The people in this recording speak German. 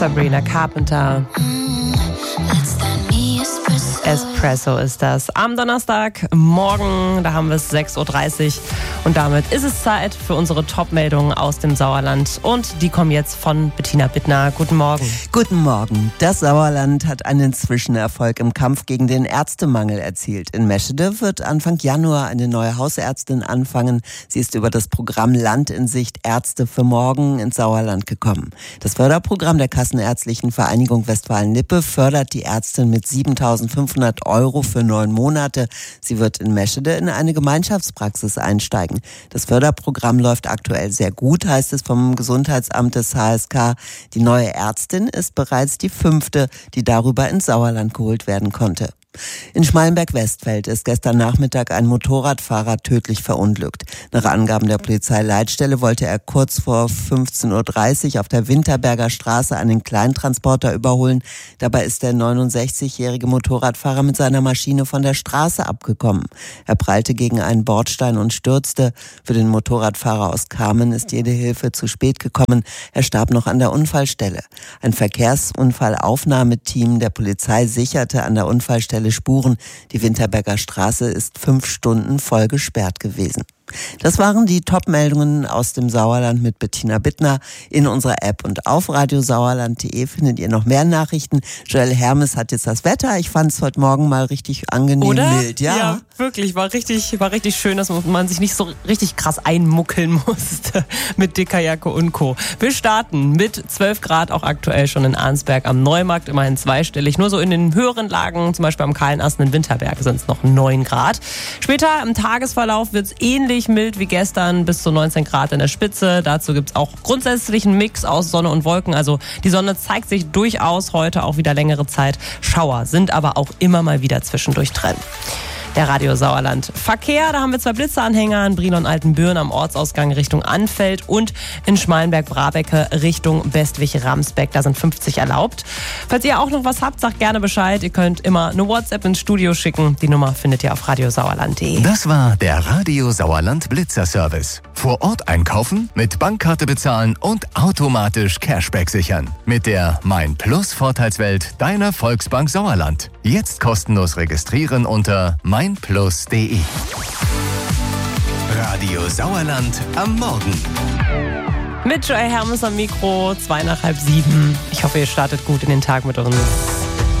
Sabrina Carpenter. Espresso ist das. Am Donnerstagmorgen, da haben wir es 6.30 Uhr und damit ist es Zeit für unsere Top-Meldungen aus dem Sauerland und die kommen jetzt von Bettina Bittner. Guten Morgen. Guten Morgen. Das Sauerland hat einen Zwischenerfolg im Kampf gegen den Ärztemangel erzielt. In Meschede wird Anfang Januar eine neue Hausärztin anfangen. Sie ist über das Programm Land in Sicht Ärzte für morgen ins Sauerland gekommen. Das Förderprogramm der Kassenärztlichen Vereinigung Westfalen-Lippe fördert die Ärztin mit 7.500 € für 9 Monate. Sie wird in Meschede in eine Gemeinschaftspraxis einsteigen. Das Förderprogramm läuft aktuell sehr gut, heißt es vom Gesundheitsamt des HSK. Die neue Ärztin ist bereits die 5., die darüber ins Sauerland geholt werden konnte. In Schmalenberg-Westfeld ist gestern Nachmittag ein Motorradfahrer tödlich verunglückt. Nach Angaben der Polizeileitstelle wollte er kurz vor 15.30 Uhr auf der Winterberger Straße einen Kleintransporter überholen. Dabei ist der 69-jährige Motorradfahrer mit seiner Maschine von der Straße abgekommen. Er prallte gegen einen Bordstein und stürzte. Für den Motorradfahrer aus Kamen ist jede Hilfe zu spät gekommen. Er starb noch an der Unfallstelle. Ein Verkehrsunfallaufnahmeteam der Polizei sicherte an der Unfallstelle Spuren. Die Winterberger Straße ist 5 Stunden voll gesperrt gewesen. Das waren die Top-Meldungen aus dem Sauerland mit Bettina Bittner. In unserer App und auf radiosauerland.de findet ihr noch mehr Nachrichten. Joel Hermes hat jetzt das Wetter. Ich fand es heute Morgen mal richtig angenehm mild. Ja, wirklich. War richtig schön, dass man sich nicht so richtig krass einmuckeln musste mit dicker Jacke und Co. Wir starten mit 12 Grad, auch aktuell schon in Arnsberg am Neumarkt, immerhin zweistellig. Nur so in den höheren Lagen, zum Beispiel am Kahlenasten in Winterberg, sind es noch 9 Grad. Später im Tagesverlauf wird es ähnlich mild wie gestern, bis zu 19 Grad in der Spitze. Dazu gibt es auch grundsätzlich einen Mix aus Sonne und Wolken. Also die Sonne zeigt sich durchaus heute auch wieder längere Zeit. Schauer sind aber auch immer mal wieder zwischendurch drin. Der Radio Sauerland Verkehr, da haben wir 2 Blitzeanhänger in Brilon-Altenbüren am Ortsausgang Richtung Anfeld und in Schmalenberg-Brabecke Richtung Bestwig-Ramsbeck. Da sind 50 erlaubt. Falls ihr auch noch was habt, sagt gerne Bescheid. Ihr könnt immer eine WhatsApp ins Studio schicken. Die Nummer findet ihr auf radiosauerland.de. Das war der Radio Sauerland Blitzer-Service. Vor Ort einkaufen, mit Bankkarte bezahlen und automatisch Cashback sichern. Mit der Mein Plus Vorteilswelt deiner Volksbank Sauerland. Jetzt kostenlos registrieren unter meinplus.de. Radio Sauerland am Morgen. Mit Joel Hermes am Mikro, 6:55. Ich hoffe, ihr startet gut in den Tag mit uns.